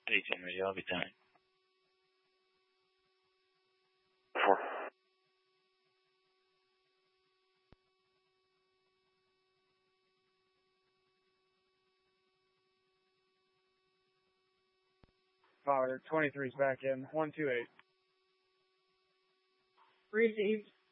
18 radio, I'll be 10. 4. Power 23's back in. 128. Received.